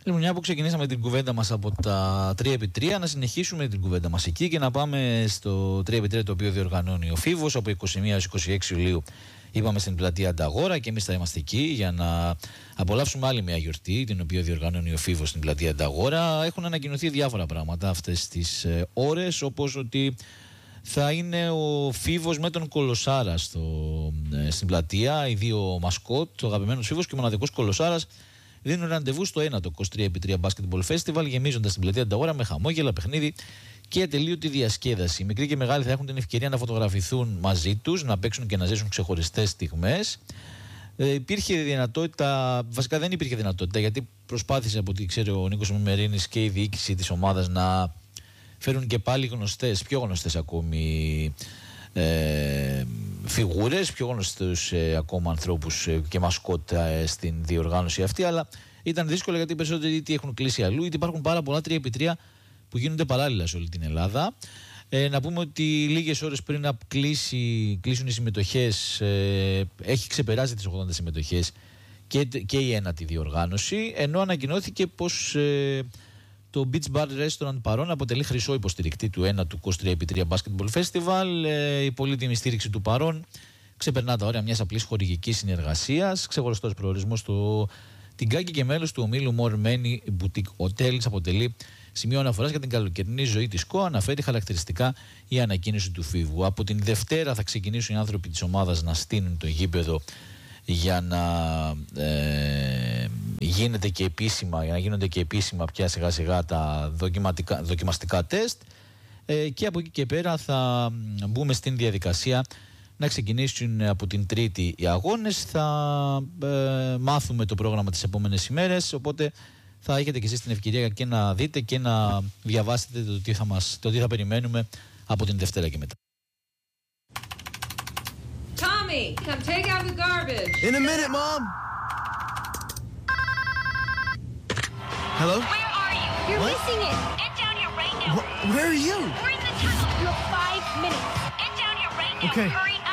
Λοιπόν, μια που ξεκινήσαμε την κουβέντα μας από τα 3x3, να συνεχίσουμε την κουβέντα μας εκεί και να πάμε στο 3x3 το οποίο διοργανώνει ο Φίβος από 21-26 Ιουλίου. Είπαμε στην πλατεία Ανταγόρα και εμείς θα είμαστε εκεί για να απολαύσουμε άλλη μια γιορτή την οποία διοργανώνει ο Φίβος στην πλατεία Ανταγόρα. Έχουν ανακοινωθεί διάφορα πράγματα αυτές τις ώρες, όπως ότι θα είναι ο Φίβος με τον Κολοσάρα στην πλατεία. Οι δύο μασκότ, ο αγαπημένος Φίβος και ο μοναδικός Κολοσάρας, δίνουν ραντεβού στο 1ο 23x3 Basketball Festival, γεμίζοντας την πλατεία Ανταγόρα με χαμόγελα, παιχνίδι και ατελείωτη διασκέδαση. Οι μικροί και μεγάλοι θα έχουν την ευκαιρία να φωτογραφηθούν μαζί τους, να παίξουν και να ζήσουν ξεχωριστές στιγμές. Υπήρχε δυνατότητα, βασικά δεν υπήρχε δυνατότητα, γιατί προσπάθησε από ό,τι ξέρει ο Νίκος Μημερίνης και η διοίκηση της ομάδας να φέρουν και πάλι πιο γνωστές ακόμη φιγούρες, πιο γνωστούς ακόμα ανθρώπους και μασκότα στην διοργάνωση αυτή, αλλά ήταν δύσκολο γιατί οι περισσότεροι είτε έχουν κλείσει αλλού, είτε υπάρχουν πάρα πολλά 3x3 που γίνονται παράλληλα σε όλη την Ελλάδα. Να πούμε ότι λίγες ώρες πριν να κλείσουν οι συμμετοχές, έχει ξεπεράσει τις 80 συμμετοχές και η ένατη διοργάνωση, ενώ ανακοινώθηκε πως το Beach Bar Restaurant Παρών αποτελεί χρυσό υποστηρικτή του 1ου 23x3 Basketball Festival. Η πολύτιμη στήριξη του Παρών ξεπερνά τα όρια μιας απλής χορηγικής συνεργασίας. Ξεχωριστός προορισμός του Τιγκάκι και μέλος του ομίλου More Many Boutique Hotels αποτελεί σημείο αναφοράς για την καλοκαιρινή ζωή της ΚΟ, αναφέρει χαρακτηριστικά η ανακοίνωση του Φίβου. Από την Δευτέρα θα ξεκινήσουν οι άνθρωποι της ομάδας να στείνουν το γήπεδο για να γίνονται και επίσημα πια σιγά σιγά τα δοκιμαστικά τεστ, και από εκεί και πέρα θα μπούμε στην διαδικασία να ξεκινήσουν από την Τρίτη οι αγώνες. Θα μάθουμε το πρόγραμμα τις επόμενες ημέρες, οπότε θα έχετε και εσείς την ευκαιρία και να δείτε και να διαβάσετε το τι θα περιμένουμε από την Δευτέρα και μετά. Tommy, come take out the garbage. In a minute, Mom. Hello? Where are you? You're What? missing it. Get down here right now. Where are you? We're in the tunnel. You have 5 minutes. Get down here right now. Okay. Hurry